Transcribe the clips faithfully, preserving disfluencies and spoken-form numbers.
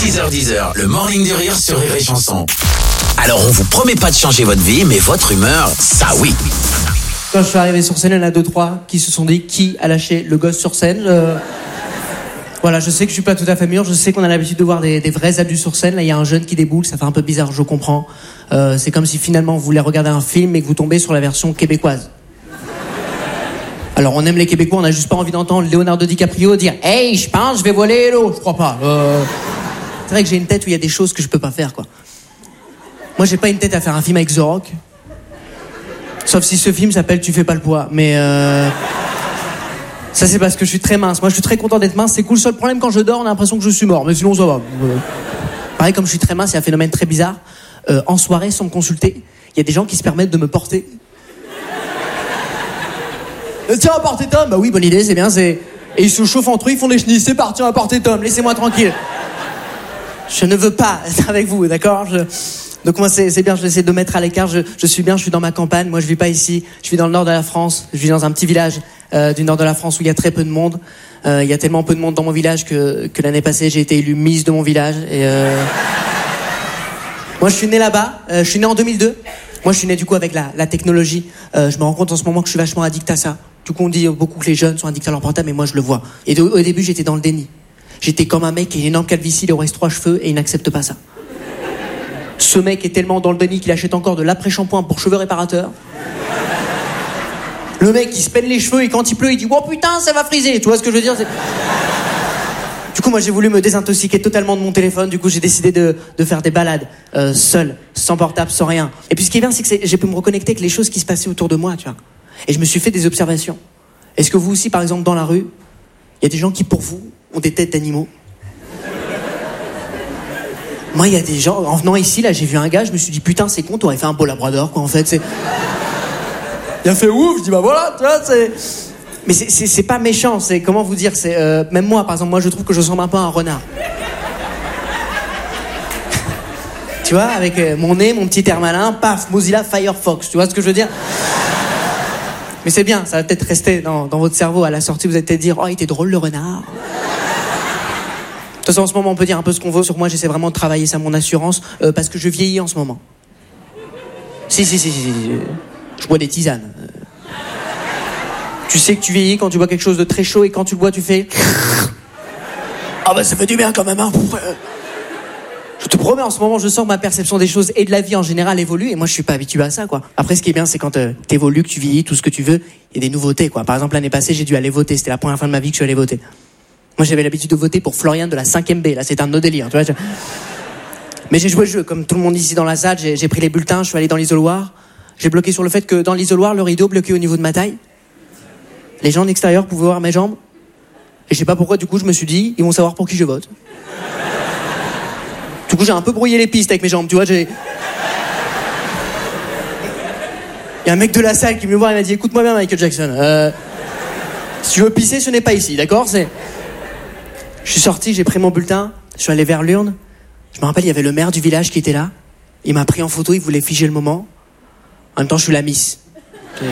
six heures dix, le Morning du Rire sur Rire et Chanson. Alors on vous promet pas de changer votre vie, mais votre humeur, ça oui. Quand je suis arrivé sur scène, il y en a deux, trois qui se sont dit qui a lâché le gosse sur scène. Euh... Voilà, je sais que je suis pas tout à fait mûr, je sais qu'on a l'habitude de voir des, des vrais adultes sur scène. Là, il y a un jeune qui déboule, ça fait un peu bizarre, je comprends. Euh, c'est comme si finalement vous voulez regarder un film et que vous tombez sur la version québécoise. Alors on aime les Québécois, on a juste pas envie d'entendre Leonardo DiCaprio dire « Hey, je pense, je vais voler l'eau !» Je crois pas. Euh... C'est vrai que j'ai une tête où il y a des choses que je peux pas faire, quoi. Moi, j'ai pas une tête à faire un film avec The Rock. Sauf si ce film s'appelle Tu fais pas le poids. Mais euh... ça, c'est parce que je suis très mince. Moi, je suis très content d'être mince. C'est cool. Le seul problème, quand je dors, on a l'impression que je suis mort. Mais sinon, ça va. Euh... Pareil, comme je suis très mince, il y a un phénomène très bizarre. Euh, en soirée, sans me consulter, il y a des gens qui se permettent de me porter. Euh, tiens, à porter Tom. Bah oui, bonne idée, c'est bien. C'est... Et ils se chauffent entre eux, ils font des chenilles. C'est parti, à porter Tom. Laissez-moi tranquille. Je ne veux pas être avec vous, d'accord ? je... Donc moi c'est, c'est bien, je vais essayer de me mettre à l'écart, je, je suis bien, je suis dans ma campagne, moi je vis pas ici, je vis dans le nord de la France, je vis dans un petit village euh, du nord de la France où il y a très peu de monde, euh, il y a tellement peu de monde dans mon village que, que l'année passée j'ai été élue Miss de mon village, et euh... moi je suis né là-bas, euh, je suis né en deux mille deux, moi je suis né du coup avec la, la technologie, euh, je me rends compte en ce moment que je suis vachement addict à ça, du coup on dit beaucoup que les jeunes sont addicts à leur portable, mais moi je le vois, et au, au début j'étais dans le déni, j'étais comme un mec qui a une énorme calvitie, il aurait trois cheveux et il n'accepte pas ça. Ce mec est tellement dans le déni qu'il achète encore de l'après-shampoing pour cheveux réparateurs. Le mec, il se peine les cheveux et quand il pleut, il dit « Oh putain, ça va friser !» Tu vois ce que je veux dire, c'est... Du coup, moi, j'ai voulu me désintoxiquer totalement de mon téléphone. Du coup, j'ai décidé de, de faire des balades, euh, seul, sans portable, sans rien. Et puis, ce qui est bien, c'est que c'est, j'ai pu me reconnecter avec les choses qui se passaient autour de moi, tu vois. Et je me suis fait des observations. Est-ce que vous aussi, par exemple, dans la rue, il y a des gens qui, pour vous, ont des têtes d'animaux ? Moi, il y a des gens... En venant ici, là, j'ai vu un gars, je me suis dit, putain, c'est con, t'aurais fait un beau labrador, quoi, en fait, c'est... Il a fait ouf, je dis, bah voilà, tu vois, c'est... Mais c'est, c'est, c'est pas méchant, c'est... Comment vous dire, c'est... Euh, même moi, par exemple, moi, je trouve que je ressemble un peu à un renard. Tu vois, avec euh, mon nez, mon petit air malin, paf, Mozilla Firefox, tu vois ce que je veux dire ? Mais c'est bien, ça va peut-être rester dans, dans votre cerveau. À la sortie, vous allez peut-être dire, oh, il était drôle, le renard. De toute façon, en ce moment, on peut dire un peu ce qu'on veut sur moi. J'essaie vraiment de travailler ça, mon assurance, euh, parce que je vieillis en ce moment. Si, si, si, si, si. Je bois des tisanes. Euh... Tu sais que tu vieillis quand tu bois quelque chose de très chaud et quand tu le bois, tu fais... Ah bah ça fait du bien quand même, hein. Je te promets, en ce moment, je sens que ma perception des choses et de la vie en général évolue et moi, je suis pas habitué à ça, quoi. Après, ce qui est bien, c'est quand euh, t'évolues, que tu vieillis, tout ce que tu veux, il y a des nouveautés, quoi. Par exemple, l'année passée, j'ai dû aller voter. C'était la première fois de ma vie que je suis allé voter. Moi, j'avais l'habitude de voter pour Florian de la cinquième B. Là, c'est un de nos délires, tu vois. Je... Mais j'ai joué le jeu, comme tout le monde ici dans la salle. J'ai, j'ai pris les bulletins, je suis allé dans l'isoloir. J'ai bloqué sur le fait que dans l'isoloir, le rideau bloqué au niveau de ma taille. Les gens de l'extérieur pouvaient voir mes jambes. Et je sais pas pourquoi, du coup, je me suis dit, ils vont savoir pour qui je vote. Du coup, j'ai un peu brouillé les pistes avec mes jambes, tu vois. J'ai... Il y a un mec de la salle qui me voit et m'a dit, écoute-moi bien, Michael Jackson. Euh... Si tu veux pisser, ce n'est pas ici, d'accord ? C'est... Je suis sorti, j'ai pris mon bulletin, je suis allé vers l'urne. Je me rappelle, il y avait le maire du village qui était là. Il m'a pris en photo, il voulait figer le moment. En même temps, je suis la miss. Et...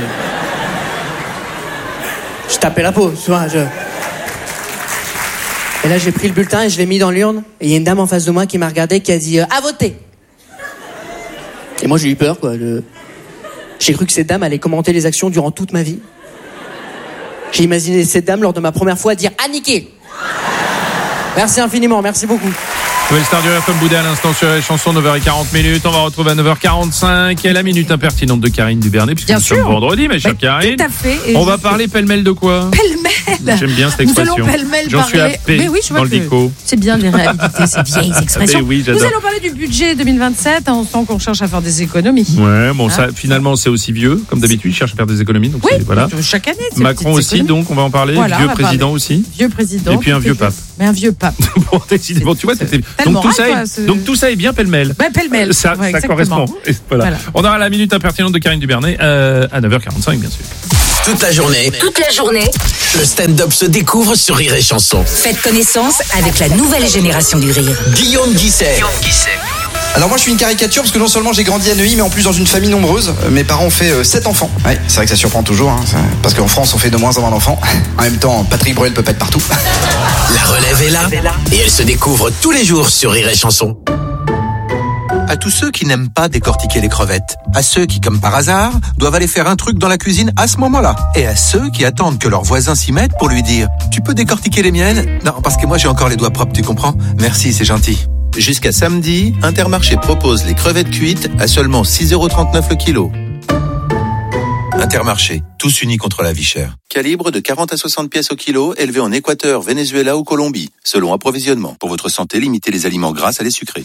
Je tapais la peau, tu vois. Je... Et là, j'ai pris le bulletin et je l'ai mis dans l'urne. Et il y a une dame en face de moi qui m'a regardé, qui a dit euh, « À voter !» Et moi, j'ai eu peur, quoi. Le... J'ai cru que cette dame allait commenter les actions durant toute ma vie. J'ai imaginé cette dame lors de ma première fois dire « À niquer !» Merci infiniment, merci beaucoup. Nouvelle star du R F M Boudet à l'instant sur les chansons, neuf heures quarante minutes. On va retrouver à neuf heures quarante-cinq et la minute impertinente de Karine Dubernet, puisque Bien nous sûr. sommes vendredi, ma chère bah, Karine. Tout à fait. Et on va parler pêle-mêle de quoi ? Pêle-mêle. J'aime bien cette expression. Nous allons pêle-mêle J'en suis parler... happé Mais oui, je vois dans le que dico. c'est bien de réhabiliter ces vieilles expressions. Et oui, j'adore. Nous allons parler du budget deux mille vingt-sept. On sent qu'on cherche à faire des économies. Ouais, bon, Hein ça, finalement, c'est aussi vieux. Comme d'habitude, il cherche à faire des économies. Donc Oui, c'est- voilà. chaque année. ces Macron petites aussi, économies. donc on va en parler. Voilà, Vieux on va président parler. aussi. Vieux président. Et puis un tout vieux est pape. fait. Mais un vieux pape. Bon, décidément, tu vois, c'était... T'as le Donc, tout moral, ça quoi, est... c'est- donc tout ça est bien pêle-mêle. Ouais, pêle-mêle. Ça, Ouais, ça exactement. correspond. Et voilà. Voilà. On aura la minute impertinente de Karine Dubernet euh, à neuf heures quarante-cinq, bien sûr. Toute la journée, Toute la journée, le stand-up se découvre sur Rire et Chanson. faites connaissance avec la nouvelle génération du rire. Guillaume Guisset, Alors moi je suis une caricature parce que non seulement j'ai grandi à Neuilly, mais en plus dans une famille nombreuse. Mes parents ont fait sept enfants. Ouais, c'est vrai que ça surprend toujours, hein, ça... parce qu'en France on fait de moins en moins d'enfants. En même temps, Patrick Bruel peut pas être partout. La relève est là et elle se découvre tous les jours sur Rire et Chanson. À tous ceux qui n'aiment pas décortiquer les crevettes, à ceux qui, comme par hasard, doivent aller faire un truc dans la cuisine à ce moment-là, et à ceux qui attendent que leur voisin s'y mette pour lui dire « Tu peux décortiquer les miennes ?» Non, parce que moi j'ai encore les doigts propres, tu comprends ? Merci, c'est gentil. Jusqu'à samedi, Intermarché propose les crevettes cuites à seulement six euros trente-neuf le kilo. Intermarché, tous unis contre la vie chère. Calibre de quarante à soixante pièces au kilo, élevé en Équateur, Venezuela ou Colombie. Selon approvisionnement. Pour votre santé, limitez les aliments gras à les sucrés.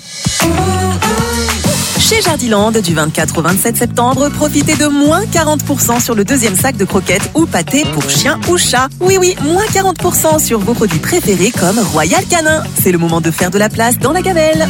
Chez Jardiland, du vingt-quatre au vingt-sept septembre, profitez de moins quarante pour cent sur le deuxième sac de croquettes ou pâtés pour chien ou chat. Oui, oui, moins quarante pour cent sur vos produits préférés comme Royal Canin. C'est le moment de faire de la place dans la gamelle.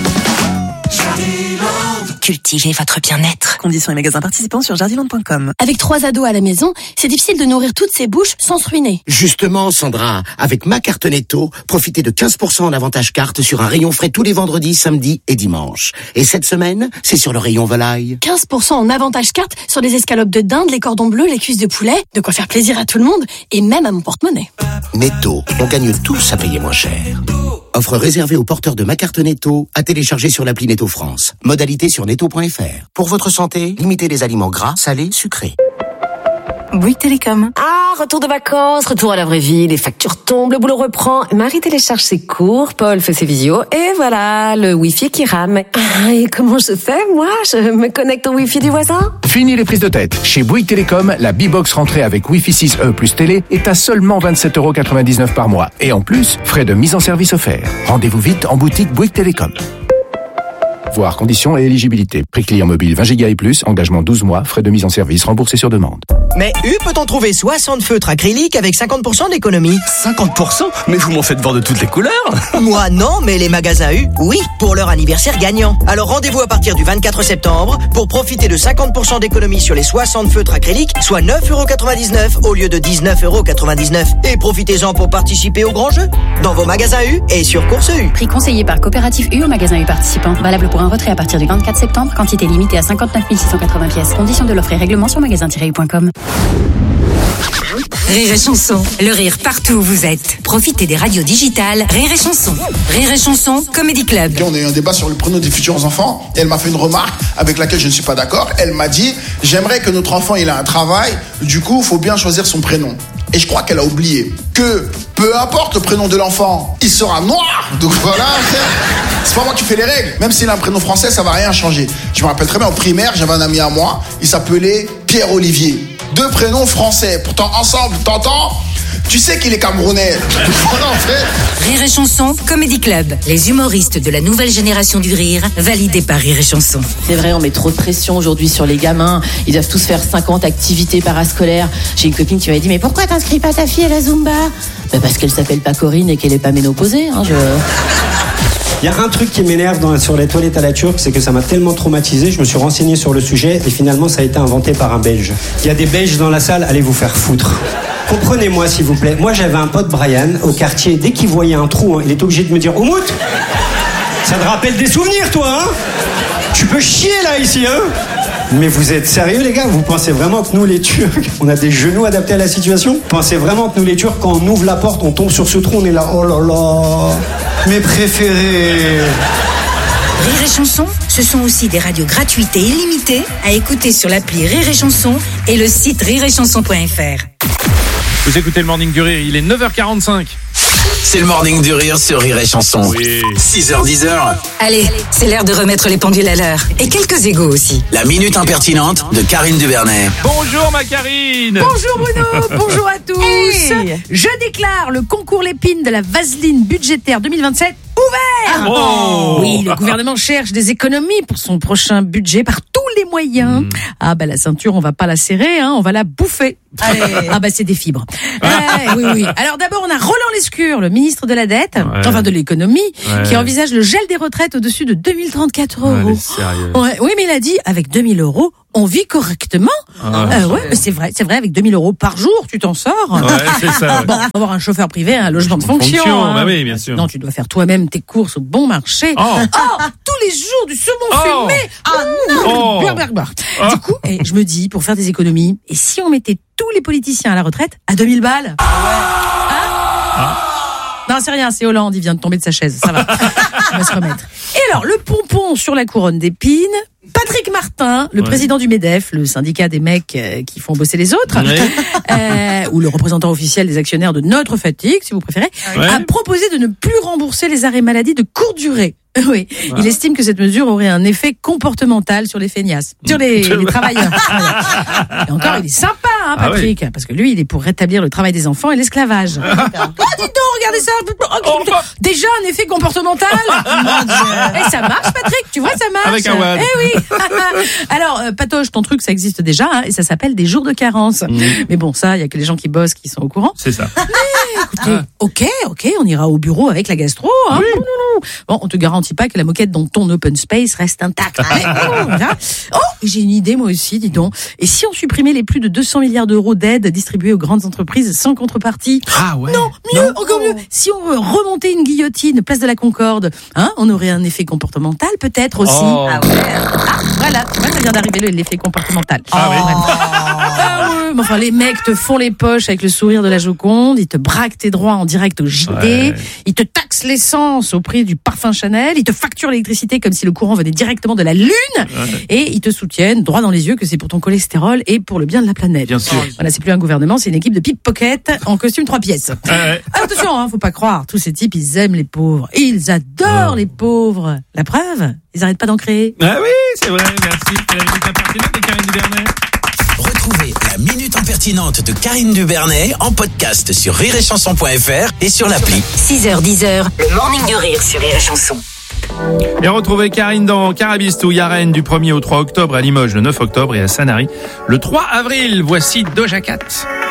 Cultivez votre bien-être. Conditions et magasins participants sur jardiland point com. Avec trois ados à la maison, c'est difficile de nourrir toutes ces bouches sans se ruiner. Justement, Sandra, avec ma carte Netto, profitez de quinze pour cent en avantage carte sur un rayon frais tous les vendredis, samedis et dimanches. Et cette semaine, c'est sur le rayon volaille. quinze pour cent en avantage carte sur les escalopes de dinde, les cordons bleus, les cuisses de poulet. De quoi faire plaisir à tout le monde et même à mon porte-monnaie. Netto, on gagne tous à payer moins cher. Offre réservée aux porteurs de ma carte Netto, à télécharger sur l'appli Netto France. Modalité sur netto point f r. Pour votre santé, limitez les aliments gras, salés, sucrés. Bouygues Télécom. Ah, retour de vacances, retour à la vraie vie, les factures tombent, le boulot reprend. Marie télécharge ses cours, Paul fait ses visios, et voilà, le Wi-Fi qui rame. Ah, et comment je fais, moi? Je me connecte au Wi-Fi du voisin? Fini les prises de tête. Chez Bouygues Télécom, la B-Box rentrée avec Wi-Fi six E plus télé est à seulement vingt-sept euros quatre-vingt-dix-neuf par mois. Et en plus, frais de mise en service offerts. Rendez-vous vite en boutique Bouygues Télécom. Voir conditions et éligibilité. Prix client mobile vingt gigas et plus, engagement douze mois, frais de mise en service remboursés sur demande. Mais U peut-on trouver soixante feutres acryliques avec cinquante pour cent d'économie? cinquante pour cent? Mais vous m'en faites voir de toutes les couleurs. Moi non, mais les magasins U, oui, pour leur anniversaire gagnant. Alors rendez-vous à partir du vingt-quatre septembre pour profiter de cinquante pour cent d'économie sur les soixante feutres acryliques, soit neuf euros quatre-vingt-dix-neuf au lieu de dix-neuf euros quatre-vingt-dix-neuf. Et profitez-en pour participer au grand jeu dans vos magasins U et sur Course U. Prix conseillé par Coopérative U au magasin U participant. Valable pour un retrait à partir du vingt-quatre septembre. Quantité limitée à cinquante-neuf mille six cent quatre-vingts pièces. Conditions de l'offre et règlement sur magasin tiret u point com. Rire et Chanson, le rire partout où vous êtes. Profitez des radios digitales Rire et Chanson. Rire et Chanson, Comedy Club. On a eu un débat sur le prénom des futurs enfants. Elle m'a fait une remarque avec laquelle je ne suis pas d'accord. Elle m'a dit, j'aimerais que notre enfant il a un travail, du coup il faut bien choisir son prénom. Et je crois qu'elle a oublié que peu importe le prénom de l'enfant, il sera noir. Donc voilà, c'est pas moi qui fais les règles. Même s'il a un prénom français, ça va rien changer. Je me rappelle très bien, en primaire, j'avais un ami à moi, il s'appelait Pierre-Olivier. Deux prénoms français, pourtant ensemble, t'entends? Tu sais qu'il est camerounais. Voilà, en fait. Rire et Chanson, Comedy Club. Les humoristes de la nouvelle génération du rire, validés par Rire et Chanson. C'est vrai, on met trop de pression aujourd'hui sur les gamins. Ils doivent tous faire cinquante activités parascolaires. J'ai une copine qui m'avait dit, mais pourquoi t'inscris pas ta fille à la Zumba? Bah parce qu'elle s'appelle pas Corinne et qu'elle est pas ménopausée. Hein, je... Il y a un truc qui m'énerve dans, sur les toilettes à la turque, c'est que ça m'a tellement traumatisé, je me suis renseigné sur le sujet et finalement ça a été inventé par un Belge. Il y a des Belges dans la salle, allez vous faire foutre. Comprenez-moi s'il vous plaît, moi j'avais un pote Brian au quartier, dès qu'il voyait un trou, hein, il était obligé de me dire « Oumout, ça te rappelle des souvenirs toi, hein? Tu peux chier là ici, hein ?» Mais vous êtes sérieux les gars? Vous pensez vraiment que nous les Turcs, on a des genoux adaptés à la situation? Vous pensez vraiment que nous les Turcs, quand on ouvre la porte, on tombe sur ce trou, on est là, oh là là, mes préférés. Rire et Chanson, ce sont aussi des radios gratuites et illimitées à écouter sur l'appli Rire et Chanson et le site rire et chanson point f r. Vous écoutez le Morning du Rire, il est neuf heures quarante-cinq. C'est le Morning du Rire sur Rire et Chanson. Oui. six heures dix. Allez, c'est l'heure de remettre les pendules à l'heure. Et quelques égos aussi. La minute impertinente de Karine Duvernet. Bonjour ma Karine. Bonjour Bruno, bonjour à tous. Hey, je déclare le concours Lépine de la Vaseline budgétaire deux mille vingt-sept ouvert. Oh. Oui, le gouvernement cherche des économies pour son prochain budget par tous les moyens. Mmh. Ah bah la ceinture, on va pas la serrer, hein, on va la bouffer. Allez. Ah bah c'est des fibres. Ouais, oui, oui. Alors d'abord, on a Roland Lescure, le ministre de la dette, ouais. enfin de l'économie, ouais. qui envisage le gel des retraites au-dessus de deux mille trente-quatre euros. Ouais, sérieux. Ouais, oui, mais il a dit, avec deux mille euros, on vit correctement. Ah, euh, ouais, mais c'est vrai, c'est vrai, avec deux mille euros par jour, tu t'en sors. Ouais, c'est ça. Ouais. Bon, avoir un chauffeur privé, un logement de fonction. fonction hein. bah oui, bien sûr. Non, tu dois faire toi-même tes courses courses au bon marché. Oh, oh tous les jours du saumon oh. fumé. Ah non. Oh. Brr, brr, brr. Oh. Du coup, eh, je me dis, pour faire des économies, et si on mettait tous les politiciens à la retraite à deux mille balles? Hein? Ah. Non, c'est rien, c'est Hollande, il vient de tomber de sa chaise, ça va. On va se remettre. Et alors, le pompon sur la couronne d'épines, Patrick Martin, le ouais. président du MEDEF, le syndicat des mecs euh, qui font bosser les autres, ouais. euh, ou le représentant officiel des actionnaires de notre fatigue, si vous préférez, ouais. a proposé de ne plus rembourser les arrêts maladie de courte durée. Oui, Ah. il estime que cette mesure aurait un effet comportemental sur les feignasses, sur les, les travailleurs. Et encore, il est sympa, hein, Patrick, ah oui. parce que lui, il est pour rétablir le travail des enfants et l'esclavage. Oh, dis donc, regardez ça. Oh, oh, déjà un effet comportemental. Et ça marche, Patrick, tu vois, ça marche. Avec un wad. Eh oui. Alors, euh, Patoche, ton truc, ça existe déjà, hein, et ça s'appelle des jours de carence. Mmh. Mais bon, ça, il y a que les gens qui bossent qui sont au courant. C'est ça. Mais écoutez, ah. ok, ok, on ira au bureau avec la gastro. Hein. Oui. Bon, on te garantit pas que la moquette dans ton open space reste intacte. Oh, j'ai une idée moi aussi, dis donc. Et si on supprimait les plus de deux cents milliards d'euros d'aides distribuées aux grandes entreprises sans contrepartie? Ah ouais. Non, mieux, non. encore mieux. Si on remontait une guillotine place de la Concorde, hein, on aurait un effet comportemental peut-être aussi. Oh. Ah ouais. Ah, voilà, tu vois, ça vient d'arriver l'effet comportemental. Ah oui. Ah ouais, mais enfin les mecs te font les poches avec le sourire de la Joconde, ils te braquent tes droits en direct au J D, ouais. ils te taxent l'essence au prix du parfum Chanel, ils te facturent l'électricité comme si le courant venait directement de la Lune, ouais. et ils te soutiennent droit dans les yeux que c'est pour ton cholestérol et pour le bien de la planète. Bien sûr. Voilà, c'est plus un gouvernement, c'est une équipe de pickpocket en costume trois pièces. Ouais. Attention, hein, faut pas croire, tous ces types, ils aiment les pauvres, ils adorent oh. les pauvres. La preuve, ils arrêtent pas d'en créer. Ah oui, c'est vrai, merci. C'est la minute impertinente de Karine Dubernet. Retrouvez la minute impertinente de Karine Dubernet en podcast sur rire et chanson point f r et sur l'appli. six heures dix, le morning du rire sur Rire et Chanson. Et retrouvez Karine dans Carabistou, Yaren du premier au trois octobre, à Limoges le neuf octobre et à Sanary le trois avril. Voici Doja Cat.